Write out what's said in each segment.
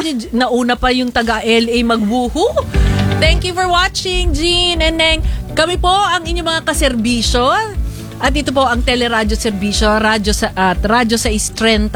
nauna pa yung taga-LA mag-woohoo. Thank you for watching, Jean and Neng. Kami po ang inyong mga kaserbisyo. At ito po ang Teleradyo Serbisyo, Radyo 630.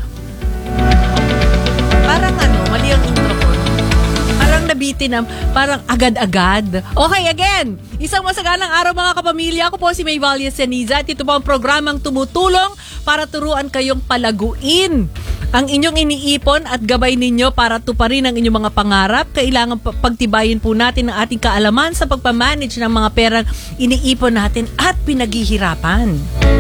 Parang mali ang intro ko. Parang nabitin na, parang agad-agad. Okay, again. Isang masaganang araw mga kapamilya. Ako po si May Valle Ceniza. At ito po ang programang tumutulong para turuan kayong palaguin ang inyong iniipon at gabay ninyo para tuparin ang inyong mga pangarap. Kailangan pagtibayin po natin ang ating kaalaman sa pagpamanage ng mga perang iniipon natin at pinaghihirapan.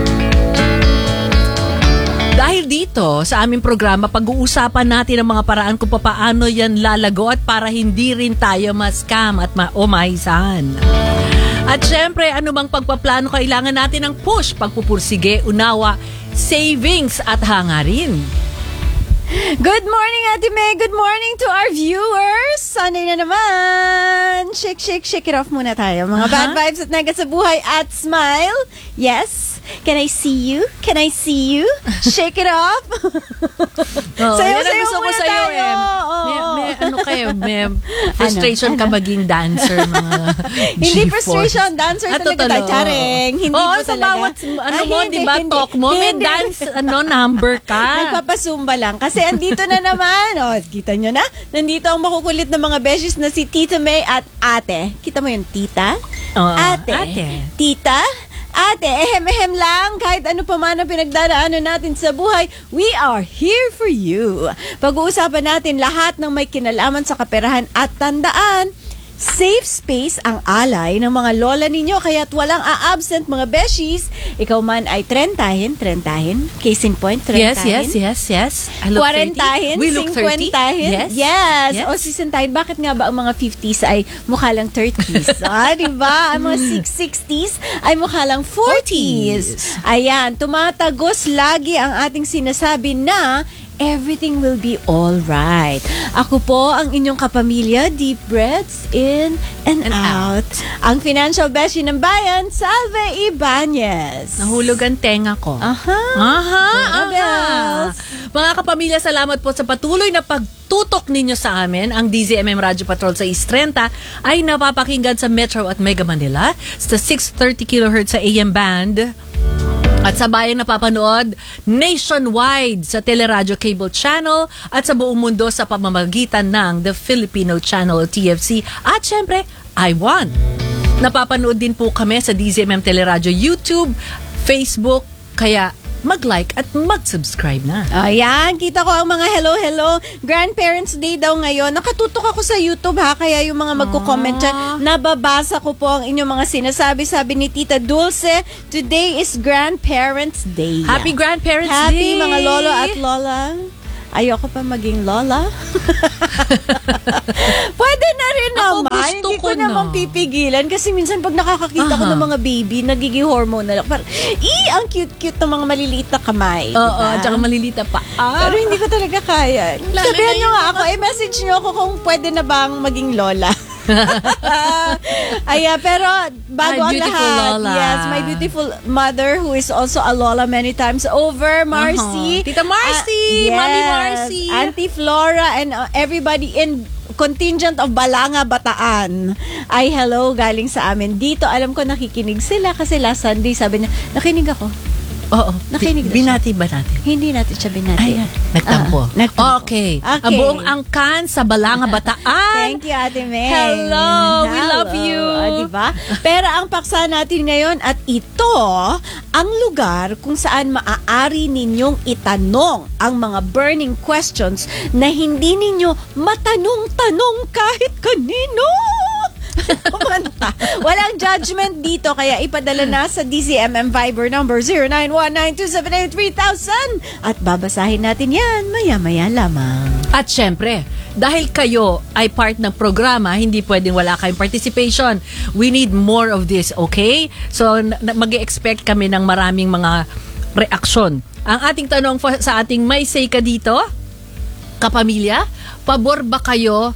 Dahil dito, sa aming programa, pag-uusapan natin ang mga paraan kung paano yan lalago at para hindi rin tayo ma-scam at mahisan. At syempre, anumang pagpaplano, kailangan natin ng push, pagpupursige, unawa, savings at hangarin. Good morning, Ate May. Good morning to our viewers. Sunday na naman. Shake it off muna tayo. Mga bad vibes at naga sa buhay at smile. Yes. Can I see you? Can I see you? Shake it off. Sayo muna tayo. May frustration ka maging dancer, mga Hindi frustration, dancer talaga tayo. Charing. Hindi po sa talaga. bawat, diba, talk mo, may dance, number ka. Nagpapasumba lang. Kasi andito na naman. Kita nyo na? Nandito ang makukulit na mga beshes na si Tita May at Ate. Kita mo yung tita? Ate. Tita? Ate, ehem lang, kahit ano pa man ang pinagdaraanan natin sa buhay, we are here for you. Pag-uusapan natin lahat ng may kinalaman sa kaperahan at tandaan, safe space ang alay ng mga lola ninyo, kaya't walang a-absent mga beshies. Ikaw man ay trentahin. Case in point, trentahin. Yes. Kwarentahin, we look 30. Yes. O sisentahin, bakit nga ba ang mga 50s ay mukha lang 30s? Diba? Ang mga 60s ay mukha lang 40s. Ayan, tumatagos lagi ang ating sinasabi na everything will be all right. Ako po ang inyong kapamilya, deep breaths in and out. Ang financial beshi ng bayan, Salve Ibanez. Nahulog ang tenga ko. Mga kapamilya, salamat po sa patuloy na pagtutok ninyo sa amin. Ang DZMM Radio Patrol sa 630 ay napapakinggan sa Metro at Mega Manila sa 630 kHz sa AM band. At sa bayan napapanood nationwide sa Teleradio Cable Channel at sa buong mundo sa pamamagitan ng The Filipino Channel TFC at syempre I1. Napapanood din po kami sa DZMM Teleradio YouTube, Facebook, kaya mag-like at mag-subscribe na. Ayan, kita ko ang mga hello. Grandparents Day daw ngayon. Nakatutok ako sa YouTube kaya yung mga magko-comment dyan, nababasa ko po ang inyong mga sinasabi. Sabi ni Tita Dulce, today is Grandparents Day. Happy Grandparents Day! Happy mga lolo at lola. Ayoko pa maging lola. Pwede na rin naman. Hindi ko naman pipigilan. Kasi minsan pag nakakakita ko ng mga baby, nagiging hormone na lang. Parang, ang cute-cute ng mga maliliit na kamay. Oo, tsaka maliliit na pa. Pero hindi ko talaga kaya. Sabihan nyo nga ako, message nyo ako kung pwede na bang maging lola. Pero bago ang lahat, Lola. yes, my beautiful mother who is also a lola many times over, Marcy. Tita Marcy, yes, Mommy Marcy, Auntie Flora, and everybody in contingent of Balanga, Bataan. Ay hello galing sa amin dito. Alam ko nakikinig sila kasi last Sunday sabi niya, nakinig ako. Oo. Nakinig binati ba natin? Hindi natin siya binati. Ay, nagtampo. Okay. Ang buong angkan sa Balanga, Bataan. Thank you, Ate May. Hello. We love you. Diba? Pero ang paksa natin ngayon at ito, ang lugar kung saan maaari ninyong itanong ang mga burning questions na hindi ninyo matanong-tanong kahit kanino. Kumanta. Walang judgment dito, kaya ipadala na sa DZMM Viber number 0919-278-3000 at babasahin natin yan maya-maya lamang. At syempre, dahil kayo ay part ng programa, hindi pwedeng wala kayong participation. We need more of this, okay? So, mag-expect kami ng maraming mga reaksyon. Ang ating tanong sa ating may say ka dito, kapamilya, pabor ba kayo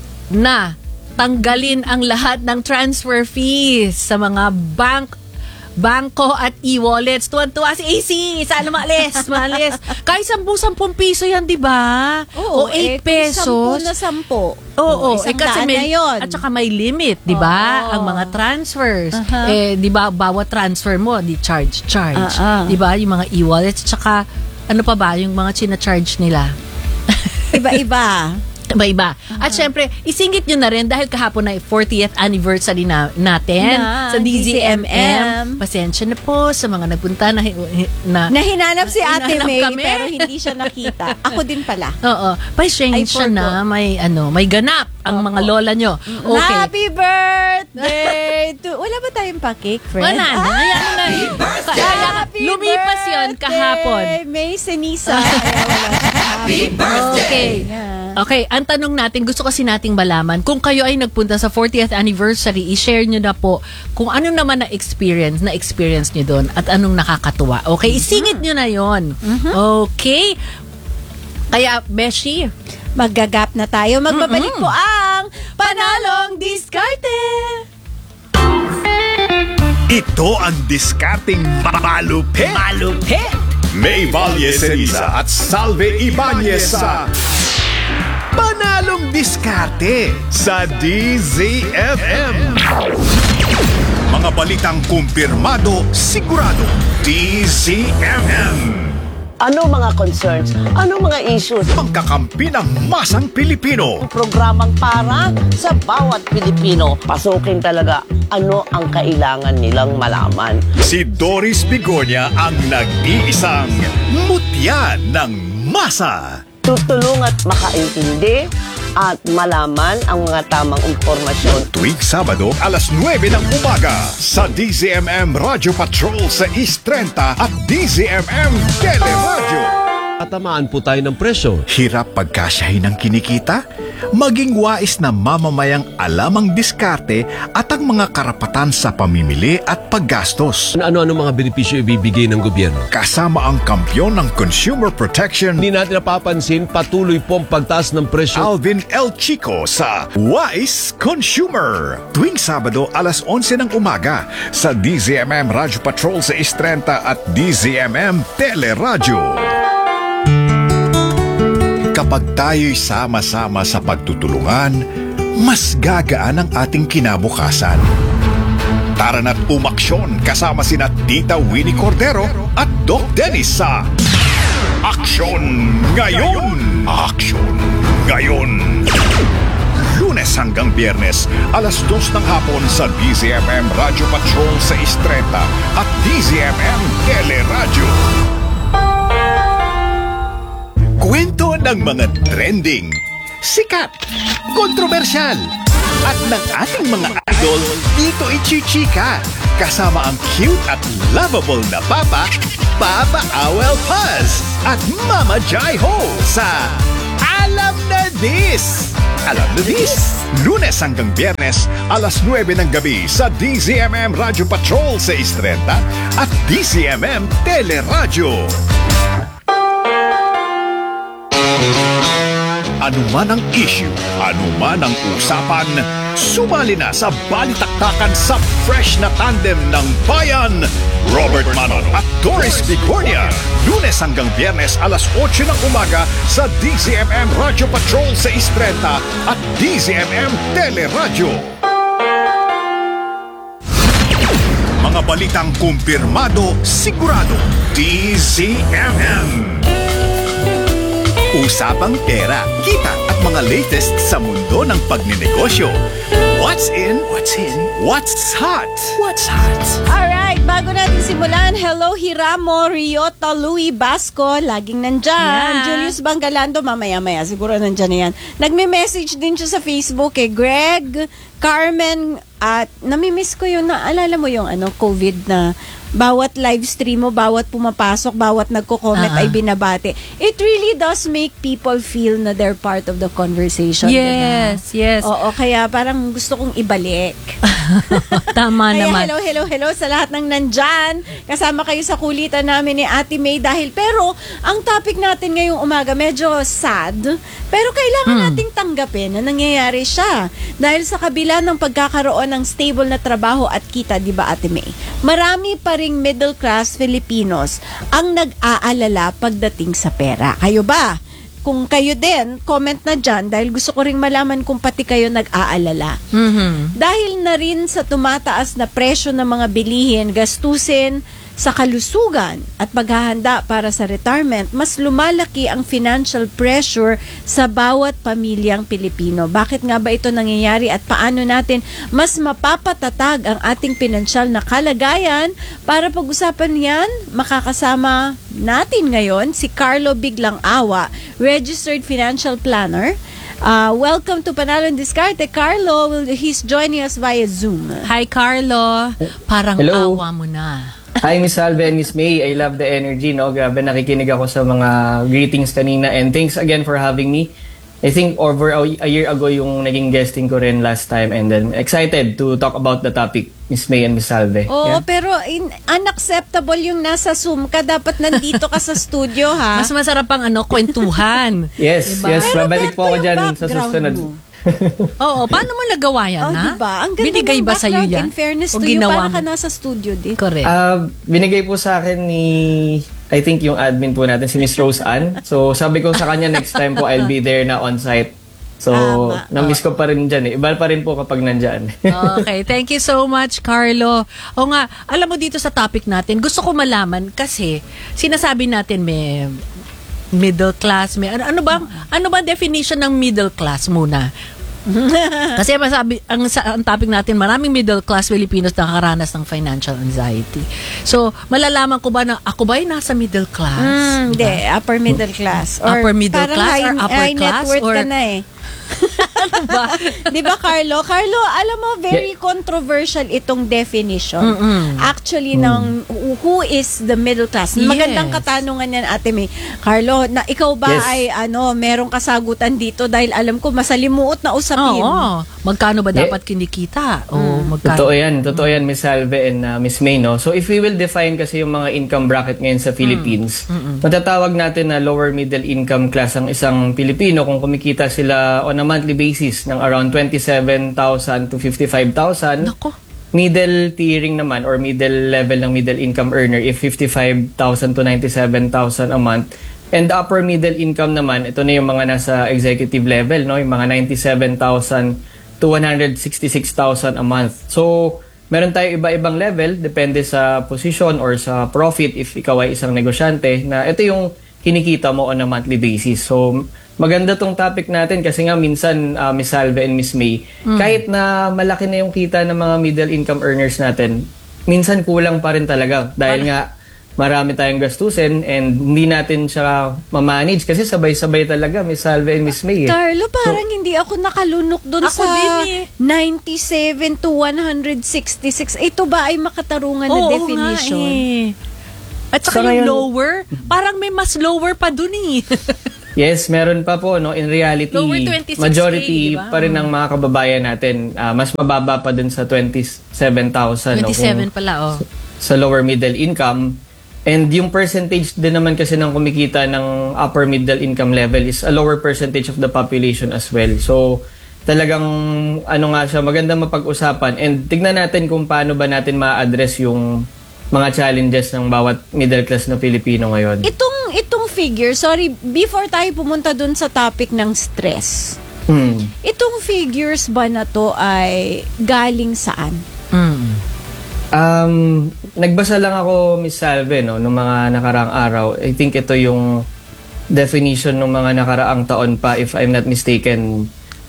na tanggalin ang lahat ng transfer fees sa mga bank bangko at e-wallets. Tuwan-tuwa si AC. Sana maalis. Kahit 10-10 piso yan, di ba? O 8 pesos. 10 na 10. Oo, isang kasi daan na yun. at saka may limit, di ba? Ang mga transfers. Di ba, bawat transfer mo, di charge. Di ba? Yung mga e-wallets, at saka ano pa ba, yung mga china-charge nila. Iba-iba. Iba-iba. At syempre, isingit nyo na rin dahil kahapon na 40th anniversary natin sa DZMM. Pasensya na po sa mga nagpunta na hinanap si Ate May kami. pero hindi siya nakita. Ako din pala. Oo. Pasensya na may ganap ang mga lola nyo. Okay. Happy birthday to... Wala ba tayong pa-cake, friend? Wala na. Ayan na. Lumipas yun kahapon. May Senisa. Happy birthday. Okay, ang tanong natin, gusto kasi nating malaman, kung kayo ay nagpunta sa 40th anniversary, i-share nyo na po kung ano naman na experience nyo doon at anong nakakatuwa. Okay, isingit nyo na yon. Okay. Kaya, Beshi, maggagap na tayo. Magbabalik po ang Panalong Diskarte. Ito ang diskarting malupit. May Valle Ceriza at Salve Ibanez sa Panalong Diskarte sa DZMM. Mga balitang kumpirmado, sigurado, DZMM. Ano mga concerns? Ano mga issues? Pangkakampi ng masang Pilipino. Programang para sa bawat Pilipino. Pasukin talaga ano ang kailangan nilang malaman. Si Doris Bigonya ang nag-iisang mutya ng masa. Tutulong at makaintindi at malaman ang mga tamang impormasyon. Tuwing Sabado, alas 9 ng umaga sa DZMM Radio Patrol sa East 30 at DZMM Teleradio. Tatamaan po tayo ng presyo. Hirap pagkasyahin ng kinikita? Maging wais na mamamayang alam ang diskarte at ang mga karapatan sa pamimili at paggastos. Ano-ano mga benepisyo ibibigay ng gobyerno? Kasama ang kampyon ng consumer protection, Hindi natin napapansin, patuloy po ang pagtaas ng presyo. Alvin L. Chico sa Wise Consumer. Tuwing Sabado, alas 11 ng umaga sa DZMM Radio Patrol sa East 30 at DZMM Teleradio. Kapag tayo'y sama-sama sa pagtutulungan, mas gagaan ang ating kinabukasan. Tara na't umaksyon kasama sina Tita Winnie Cordero at Doc Dennis sa Aksyon Ngayon! Aksyon Ngayon! Lunes hanggang Biyernes, alas 2 ng hapon sa DZMM Radio Patrol sa East 30 at DZMM Teleradio. Kwento ng mga trending, sikat, kontrobersyal, at ng ating mga idol dito ichichika. Kasama ang cute at lovable na Papa, Papa Awel Paz, at Mama Jai Ho sa Alam na This! Alam na This! Lunes hanggang Biyernes, alas 9 ng gabi sa DZMM Radio Patrol sa East 30 at DZMM Teleradio. Ano man ang issue, ano man ang usapan, sumali na sa balitaktakan sa fresh na tandem ng bayan, Robert Manon at Doris Bigonya. Lunes hanggang Biyernes, alas 8 ng umaga sa DZMM Radio Patrol sa East 30 at DZMM Teleradio. Mga balitang kumpirmado, sigurado, DZMM. Usapang pera, kita at mga latest sa mundo ng pagninegosyo. What's in? What's hot? What's hot? Alright, bago natin simulan, hello Hiramo, Riota, Louie Basco, laging nandyan. Yeah. Julius Bangalando, mamaya-maya, siguro nandyan na yan. Nagme-message din siya sa Facebook Greg, Carmen, at namimiss ko yun, naalala mo yung COVID na bawat live stream mo, bawat pumapasok, bawat nagko-comment ay binabate. It really does make people feel na they're part of the conversation. Yes, diba? yes. Oo, kaya parang gusto kong ibalik. Tama Kaya naman. hello sa lahat ng nandyan. Kasama kayo sa kulitan namin ni Ate May pero ang topic natin ngayong umaga medyo sad, pero kailangan nating tanggapin na nangyayari siya. Dahil sa kabila ng pagkakaroon ng stable na trabaho at kita, di ba Ate May? marami pa ring middle class Filipinos ang nag-aalala pagdating sa pera. Kayo ba? Kung kayo din, comment na dyan dahil gusto ko ring malaman kung pati kayo nag-aalala. Dahil na rin sa tumataas na presyo ng mga bilihin, gastusin sa kalusugan at paghahanda para sa retirement, mas lumalaki ang financial pressure sa bawat pamilyang Pilipino. Bakit nga ba ito nangyayari at paano natin mas mapapatatag ang ating pinansyal na kalagayan? Para pag-usapan yan, makakasama natin ngayon si Carlo Biglang Awa, Registered Financial Planner. Welcome to Panalo and Discarte. Carlo, he's joining us via Zoom. Hi, Carlo. Parang Hello. awa mo na. Hi, Miss Salve and Miss May. I love the energy, no? Grabe, nakikinig ako sa mga greetings kanina. And thanks again for having me. I think over a year ago yung naging guesting ko rin last time. And then excited to talk about the topic, Miss May and Miss Salve. Oo, pero unacceptable yung nasa Zoom ka. Dapat nandito ka sa studio, ha? Mas masarap ang kwentuhan. Yes, Diba? yes. Pero Babalik po ganito ako yung dyan sa background susunod. mo. Oo, paano mo nagawa yan, ha? Diba? Ang ganda Binigay ng ba sa'yo background. yan? In fairness O to you, ginawa parang ka mo? nasa studio din. Correct. Binigay po sa akin ni, I think yung admin po natin, si Miss Rose Ann. So sabi ko sa kanya, next time po I'll be there na on-site. So, Tama. na-miss ko pa rin dyan eh. Iba pa rin po kapag nandyan. Okay, thank you so much, Carlo. O nga, alam mo dito sa topic natin, gusto ko malaman kasi sinasabi natin may middle class, may ano ba definition ng middle class muna? Kasi masabi ang topic natin, maraming middle class Filipinos na nakakaranas ng financial anxiety. So, malalaman ko ba na ako ba'y nasa middle class? Hindi, upper middle class. Or Upper middle parang class high, or upper high class net worth or- ka na eh. Di ba, Carlo? Carlo, alam mo, very controversial itong definition. Actually, ng who is the middle class. Yes. Magandang katanungan yan, Ate May. Carlo, na ikaw ba Yes. ay merong kasagutan dito dahil alam ko masalimuot na usapin. Oo. Magkano ba Yeah. dapat kinikita? O magkano? Totoo yan, Miss Salve and Miss May, no? So if we will define kasi yung mga income bracket ngayon sa Philippines, matatawag natin na lower middle income class ang isang Pilipino kung kumikita sila on a monthly basis ng around 27,000 to 55,000. Nako. Middle tiering naman or middle level ng middle income earner if 55,000 to 97,000 a month. And the upper middle income naman, ito na yung mga nasa executive level, no? Yung mga 97,000 to 166,000 a month. So, meron tayo iba-ibang level, depende sa position or sa profit if ikaw ay isang negosyante, na ito yung kinikita mo on a monthly basis. So, maganda tong topic natin kasi nga minsan, Miss Salve and Miss May, kahit na malaki na yung kita ng mga middle income earners natin, minsan kulang pa rin talaga dahil nga marami tayong gastusin and hindi natin siya ma-manage kasi sabay-sabay talaga, Miss Salve and Miss May. Carlo, parang hindi ako nakalunok doon Ako sa din eh. 97 to 166. Ito ba ay makatarungan na Oo definition? nga eh. At Sa saka yung ngayon- lower, parang may mas lower pa dun eh. Yes, meron pa po, no? In reality, Lower 26K, majority di ba? pa rin ng mga kababayan natin, mas mababa pa dun sa 27,000. 27 pala, oh. Sa lower middle income. And yung percentage din naman kasi ng kumikita ng upper middle income level is a lower percentage of the population as well. So, talagang siya, maganda mapag-usapan. And tignan natin kung paano ba natin ma-address yung mga challenges ng bawat middle class na Pilipino ngayon. Itong figure, sorry, before tayo pumunta dun sa topic ng stress, itong figures ba na to ay galing saan? Nagbasa lang ako, Miss Salve, no, nung mga nakaraang araw. I think ito yung definition ng mga nakaraang taon pa, if I'm not mistaken.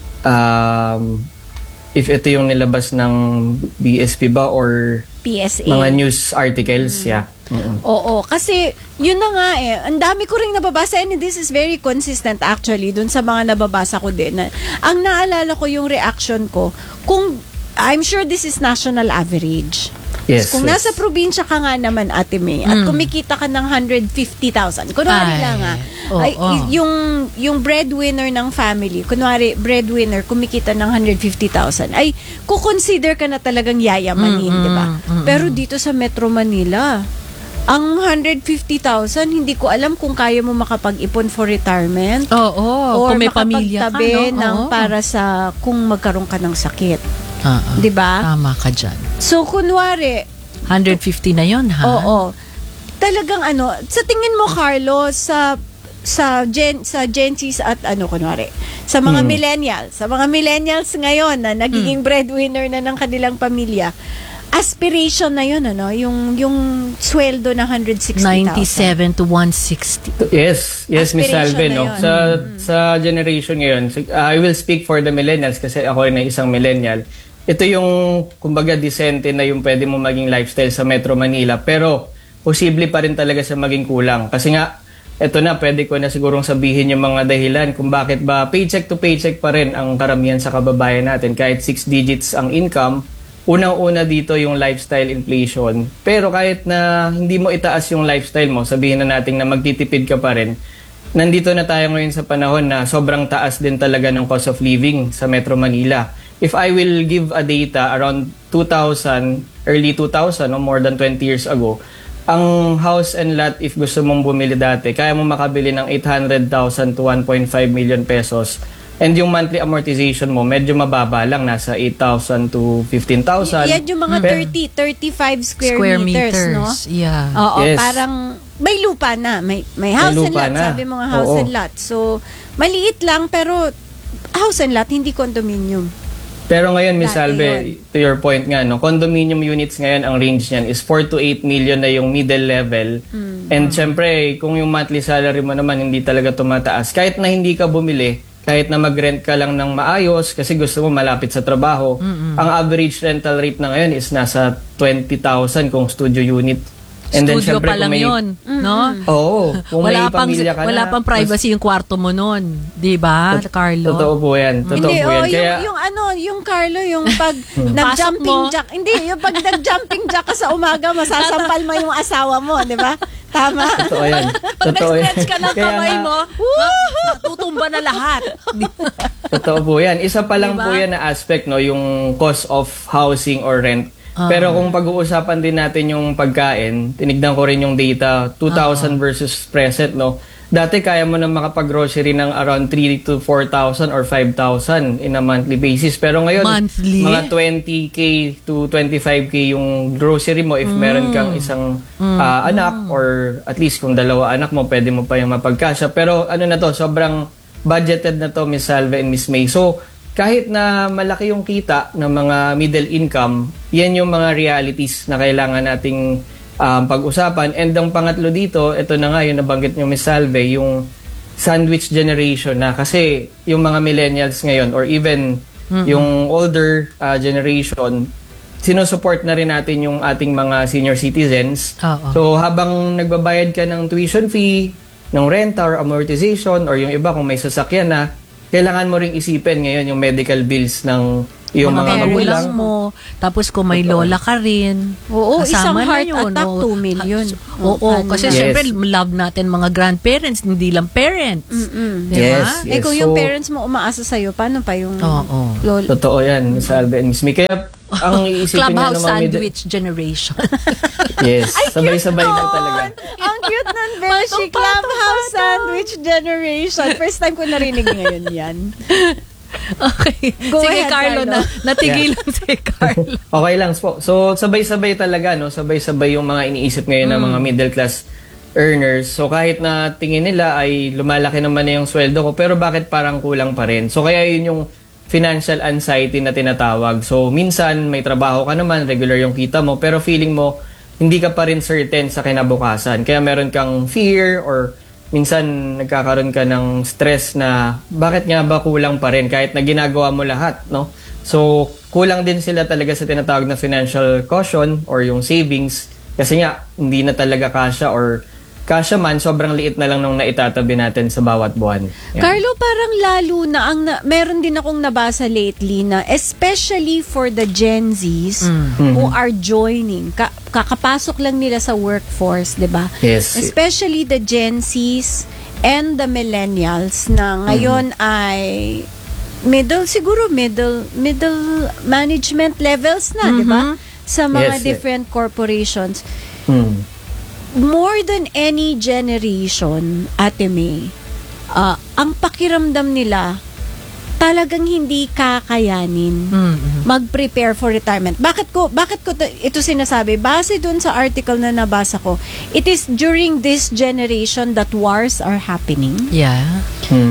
If ito yung nilabas ng BSP ba or PSA. mga news articles, yeah. Oo, kasi yun na nga eh. Ang dami ko ring nababasa and this is very consistent actually dun sa mga nababasa ko din. Ang naalala ko yung reaction ko, kung I'm sure this is national average. Yes, Kung yes. nasa probinsya ka nga naman, Ate May, at kumikita ka ng 150,000, kunwari Ay, lang oo. yung breadwinner ng family, kunwari breadwinner, kumikita ng 150,000, ay kukonsider ka na talagang yayamanin, di ba? Pero dito sa Metro Manila, ang 150,000, hindi ko alam kung kaya mo makapag-ipon for retirement. Oo, Or kung may pamilya ka, makapagtabi no? ng Oo. para sa kung magkaroon ka ng sakit. Di ba? Tama ka dyan. So, kunwari, 150 na yon ha? Oo. Talagang sa tingin mo, Carlo, sa Gen Zs at kunwari, sa mga millennials ngayon na nagiging breadwinner na ng kanilang pamilya, aspiration na yun, yung sweldo na 160,000. 97 to 160. Yes, Miss Aspiration Salve, na no? yun. Sa generation ngayon, I will speak for the millennials kasi ako ay isang millennial. Ito yung, kumbaga, decente na yung pwede mo maging lifestyle sa Metro Manila, pero posible pa rin talaga sa maging kulang. Kasi nga, ito na, pwede ko na sigurong sabihin yung mga dahilan kung bakit ba paycheck to paycheck pa rin ang karamihan sa kababayan natin. Kahit 6 digits ang income, unang-una dito yung lifestyle inflation. Pero kahit na hindi mo itaas yung lifestyle mo, sabihin na natin na magtitipid ka pa rin, nandito na tayo ngayon sa panahon na sobrang taas din talaga ng cost of living sa Metro Manila. If I will give a data around 2000, early 2000, more than 20 years ago, ang house and lot, if gusto mong bumili dati, kaya mo makabili ng 800,000 to 1.5 million pesos. And yung monthly amortization mo, medyo mababa lang. Nasa 8,000 to 15,000. Yan yung mga 35 square meters, no? Yeah. Oo, Yes. parang may lupa na. May house and lupa lot. na. Sabi mo nga house Oo. and lot. So, maliit lang pero house and lot, hindi condominium. Pero ngayon, Miss Dati Salve, to your point nga, condominium units ngayon, ang range niyan is 4 to 8 million na yung middle level. And syempre, kung yung monthly salary mo naman hindi talaga tumataas, kahit na hindi ka bumili, kahit na mag-rent ka lang ng maayos kasi gusto mo malapit sa trabaho, ang average rental rate na ngayon is nasa 20,000 kung studio unit. And then, Studio syempre, pa lang kung may- yun, no? Oo. Kung may Wala pang pamilya ka wala na, pang privacy yung kwarto mo noon, 'di ba, Carlo? Totoo po yan. Totoo Hindi, po yan. Kaya, yung Carlo, yung pag Pasok nag-jumping mo. jack, hindi, yung pag nag-jumping jack ka sa umaga, masasampal mo yung asawa mo, di ba? Tama? totoo yan. Pag Totoo yan. nag-stretch ka ng Kaya kamay nga, mo, tutumba na lahat. Totoo po yan. Isa pa lang Diba? po yan na aspect, yung cost of housing or rent. Pero kung pag-uusapan din natin yung pagkain, tinignan ko rin yung data, 2,000 versus present, Dati kaya mo na makapag-grocery ng around 3 to 4,000 or 5,000 in a monthly basis. Pero ngayon, Monthly? mga 20K to 25K yung grocery mo if meron kang isang anak or at least kung dalawa anak mo, pwede mo pa yung mapagkasya. Pero sobrang budgeted na to, Miss Salve and Miss May. So, kahit na malaki yung kita ng mga middle income, yan yung mga realities na kailangan nating pag-usapan. And ang pangatlo dito, ito na nga yung nabanggit nyo, Miss Salve, yung sandwich generation na. Kasi yung mga millennials ngayon or even yung older generation, sinusupport na rin natin yung ating mga senior citizens. Oo. So habang nagbabayad ka ng tuition fee, ng rent or amortization, or yung iba kung may sasakyan na, kailangan mo ring isipin ngayon yung medical bills ng iyong mga magulang. mo. Tapos kung may lola ka rin. Oo, isang kasama na heart yun, attack, oo. 2 million. Oo, Ano kasi na? syempre love natin mga grandparents, hindi lang parents. Diba? Yes. Eh kung yung So, parents mo umaasa sa'yo, paano pa yung Oo. lolo? Totoo yan, Miss Albe and Miss May. Kaya ang iisipin nga Clubhouse ng mga sandwich generation. Yes, sabay-sabay lang talaga. Ang cute nun, Beshi. Clubhouse sandwich generation. First time ko narinig ngayon yan. Okay. Go Sige, ahead, Carlo. Carlo. Natigil lang si Carlo. Okay lang po. So, sabay-sabay talaga, sabay-sabay yung mga iniisip ngayon ng mga middle class earners. So, kahit na tingin nila ay lumalaki naman na yung sweldo ko, pero bakit parang kulang pa rin? So, kaya yun yung financial anxiety na tinatawag. So, minsan may trabaho ka naman, regular yung kita mo, pero feeling mo, hindi ka pa rin certain sa kinabukasan. Kaya meron kang fear or minsan nagkakaroon ka ng stress na bakit nga ba kulang pa rin kahit na ginagawa mo lahat, So, kulang din sila talaga sa tinatawag na financial caution or yung savings kasi nga hindi na talaga kasya or kasya man, sobrang liit na lang nung naitatabi natin sa bawat buwan. Yan. Carlo, parang lalo na meron din akong nabasa lately na especially for the Gen Zs who are joining, kakapasok lang nila sa workforce, 'di ba? Yes. Especially the Gen Zs and the millennials na ngayon ay middle management levels na, 'di ba? Sa mga Yes, different corporations. Hmm. More than any generation, Ate May, ang pakiramdam nila talagang hindi kakayanin mag-prepare for retirement. Bakit ko ito sinasabi? Base dun sa article na nabasa ko, it is during this generation that wars are happening. Yeah.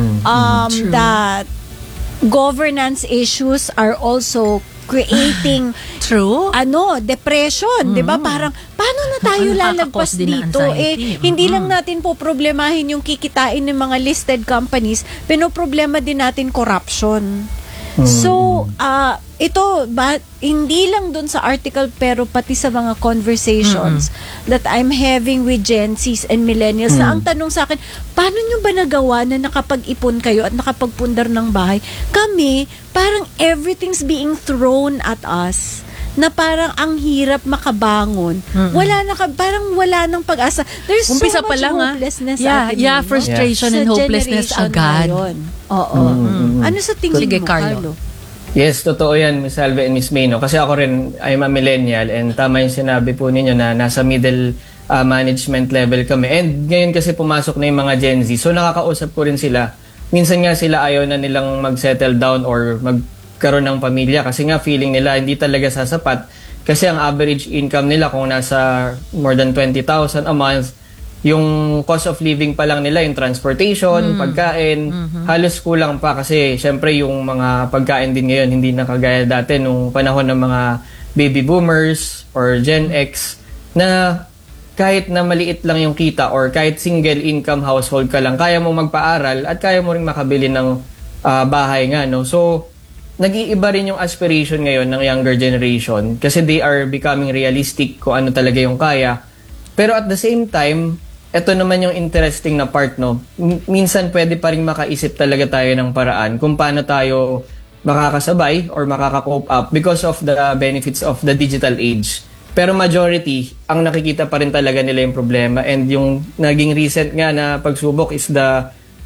That governance issues are also creating True. depression, 'di ba? Parang paano na tayo lalagpas Nakaka-cause din ng dito? anxiety. Hindi lang natin po problemahin yung kikitain ng mga listed companies, pinoproblema din natin corruption. So, ito hindi lang dun sa article pero pati sa mga conversations that I'm having with Gen Zs and millennials na ang tanong sa akin, paano nyo ba nagawa na nakapag-ipon kayo at nakapagpundar ng bahay? Kami, parang everything's being thrown at us na parang ang hirap makabangon. Parang wala nang pag-asa. There's Umpisa so pa much lang, hopelessness Yeah, frustration and sa hopelessness generation agad. ngayon. Oo. Ano sa tingin Sige, mo, Carlo. Carlo? Yes, totoo yan, Miss Salve and Miss May, no? Kasi ako rin, I'm a millennial and tama yung sinabi po ninyo na nasa middle management level kami. And ngayon kasi pumasok na yung mga Gen Z, so nakakausap ko rin sila. Minsan nga sila ayaw na nilang mag-settle down or magkaroon ng pamilya kasi nga feeling nila hindi talaga sasapat. Kasi ang average income nila kung nasa more than 20,000 a month, yung cost of living pa lang nila, yung transportation, pagkain, halos kulang pa kasi syempre yung mga pagkain din ngayon hindi na kagaya dati nung panahon ng mga baby boomers or Gen X na kahit na maliit lang yung kita or kahit single income household ka lang, kaya mo magpaaral at kaya mo rin makabili ng bahay nga, no? So, nag-iiba rin yung aspiration ngayon ng younger generation kasi they are becoming realistic kung ano talaga yung kaya. Pero at the same time, ito naman yung interesting na part, no? Minsan pwede pa rin makaisip talaga tayo ng paraan kung paano tayo makakasabay or makaka-cope up because of the benefits of the digital age. Pero majority, ang nakikita pa rin talaga nila yung problema and yung naging recent nga na pagsubok is the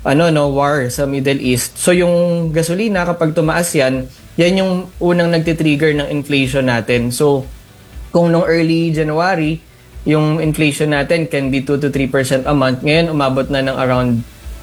war sa Middle East. So yung gasolina kapag tumaas yan yung unang nagtitrigger ng inflation natin. So kung nung early January, yung inflation natin can be 2 to 3% a month. Ngayon, umabot na ng around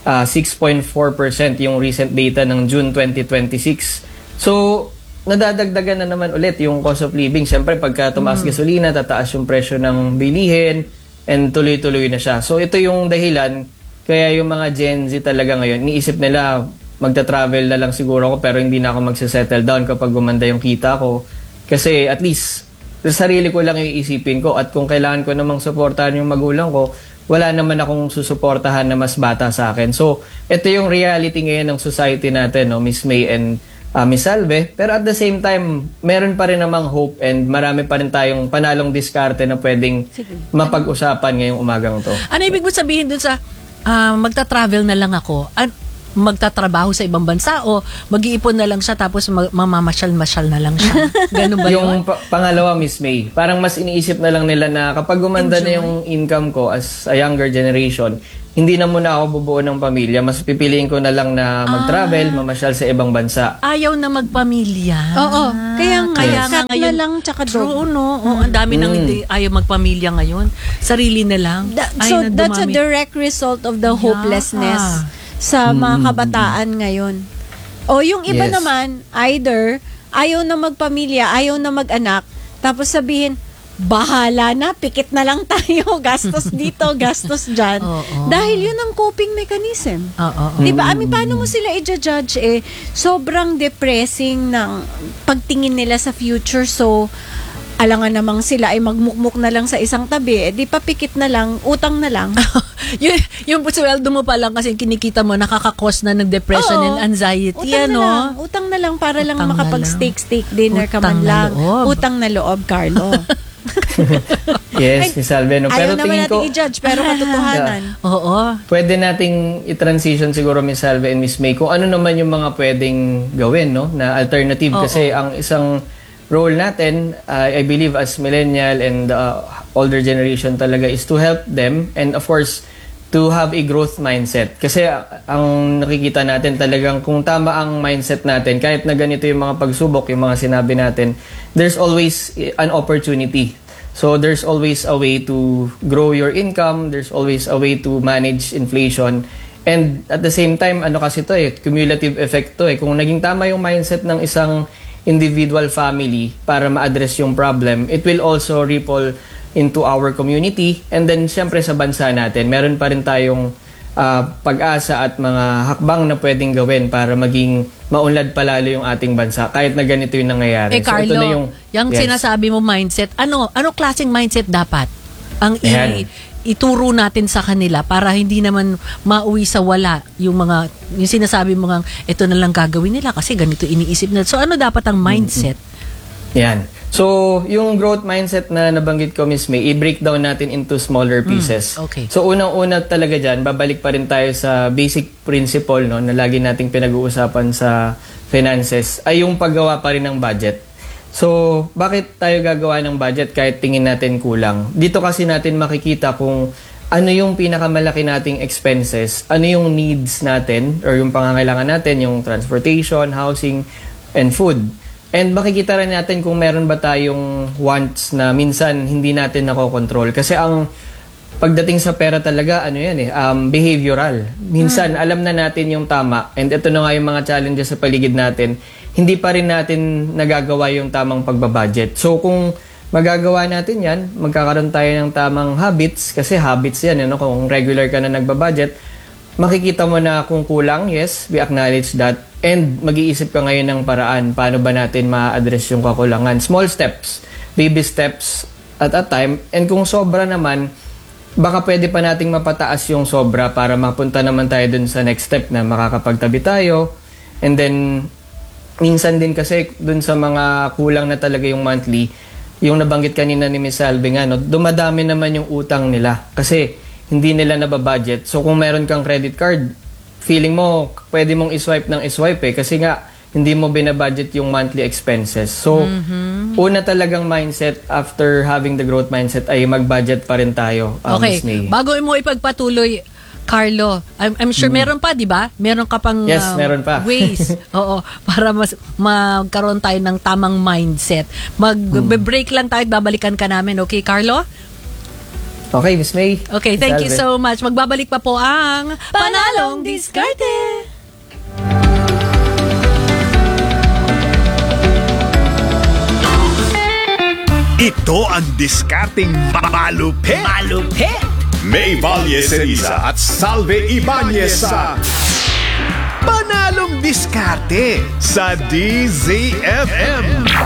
6.4% yung recent data ng June 2026. So, nadadagdagan na naman ulit yung cost of living. Siyempre, pagka tumaas gasolina, tataas yung presyo ng bilihin and tuloy-tuloy na siya. So, ito yung dahilan kaya yung mga Gen Z talaga ngayon, iniisip nila, magta-travel na lang siguro ako pero hindi na ako magsisettle down kapag gumanda yung kita ko. Kasi at least, sa sarili ko lang iisipin ko at kung kailangan ko namang suportahan yung magulang ko, wala naman akong susuportahan na mas bata sa akin. So, ito yung reality ngayon ng society natin, no, Miss May and Miss Salve. Pero at the same time, meron pa rin namang hope and marami pa rin tayong panalong diskarte na pwedeng mapag-usapan ngayong umagang to. Ano ibig mo sabihin dun sa magta-travel na lang ako? Magtatrabaho sa ibang bansa o mag-iipon na lang siya tapos mamamasyal-masyal na lang siya? Ganun ba yun? Yung pangalawa, Miss May, parang mas iniisip na lang nila na kapag gumanda na yung income ko as a younger generation, hindi na muna ako bubuo ng pamilya. Mas pipiliin ko na lang na mag-travel, mamasyal sa ibang bansa. Ayaw na magpamilya. Oo. Kaya nga cat na lang tsaka dog. True, no? Ang dami nang hindi ayaw magpamilya ngayon. Sarili na lang. So, that's a direct result of the hopelessness sa mga kabataan ngayon. O yung iba naman, either ayaw na magpamilya, ayaw na mag-anak, tapos sabihin, bahala na, pikit na lang tayo, gastos dito, gastos dyan. Dahil yun ang coping mechanism. Diba? Paano mo sila i-judge sobrang depressing ng pagtingin nila sa future. So, alangan namang sila ay magmukmuk na lang sa isang tabi, di papikit na lang, utang na lang. yung sweldo mo pa lang kasi kinikita mo, nakakakos na ng depression and anxiety. Utang na lang para lang makapag-steak dinner ka man lang. Utang na loob, Carlo. Yes, Miss Salve. No? Pero ayaw naman tingin ko, natin i-judge, pero katotohanan. pwede nating i-transition siguro, Miss Salve and Miss May, kung ano naman yung mga pwedeng gawin, no? Na alternative. Kasi ang isang role natin, I believe as millennial and older generation talaga is to help them and of course, to have a growth mindset. Kasi ang nakikita natin talagang kung tama ang mindset natin, kahit na ganito yung mga pagsubok, yung mga sinabi natin, there's always an opportunity. So there's always a way to grow your income, there's always a way to manage inflation. And at the same time, kasi to cumulative effect to Kung naging tama yung mindset ng isang individual family para ma-address yung problem, it will also ripple into our community. And then, syempre sa bansa natin, meron pa rin tayong pag-asa at mga hakbang na pwedeng gawin para maging maunlad palalo yung ating bansa kahit na ganito yung nangyayari. Carlo, ito na yung sinasabi mo mindset, ano klaseng mindset dapat ang ituro natin sa kanila para hindi naman mauwi sa wala yung sinasabi mo nga, ito na lang gagawin nila kasi ganito iniisip nila. So ano dapat ang mindset? Yan. So, yung growth mindset na nabanggit ko, Miss May, i-break down natin into smaller pieces. Okay. So, unang-una talaga dyan, babalik pa rin tayo sa basic principle, no, na lagi nating pinag-uusapan sa finances, ay yung paggawa pa rin ng budget. So, bakit tayo gagawa ng budget kahit tingin natin kulang? Dito kasi natin makikita kung ano yung pinakamalaki nating expenses, ano yung needs natin, or yung pangangailangan natin, yung transportation, housing, and food. And makikita rin natin kung meron ba tayong wants na minsan hindi natin nakokontrol. Kasi ang pagdating sa pera talaga, behavioral. Minsan, alam na natin yung tama. And ito na nga yung mga challenges sa paligid natin. Hindi pa rin natin nagagawa yung tamang pagbabudget. So, kung magagawa natin yan, magkakaroon tayo ng tamang habits. Kasi habits yan, kung regular ka na nagbabudget, makikita mo na kung kulang, yes, we acknowledge that. And mag-iisip ka ngayon ng paraan paano ba natin ma-address yung kakulangan. Small steps, baby steps at a time. And kung sobra naman, baka pwede pa nating mapataas yung sobra para mapunta naman tayo dun sa next step na makakapagtabi tayo. And then, minsan din kasi dun sa mga kulang na talaga yung monthly, yung nabanggit kanina ni Miss Salve nga, dumadami naman yung utang nila kasi hindi nila nababudget. So kung meron kang credit card, feeling mo pwede mong iswipe ng iswipe kasi nga hindi mo binabudget yung monthly expenses. So una talagang mindset after having the growth mindset ay mag-budget pa rin tayo. Okay, Miss May. bago mo ipagpatuloy, Carlo, I'm sure meron pa, di ba? Meron ka pang Yes, meron pa. ways para magkaroon tayo ng tamang mindset. Mag-break lang tayo at babalikan ka namin. Okay, Carlo? Okay, Miss May. Okay, thank you so much. Magbabalik pa po ang Panalong Diskarte. Ito ang diskarteng malupit. May Valle Ceriza at Salve Ibanez sa Panalong Diskarte sa DZFM.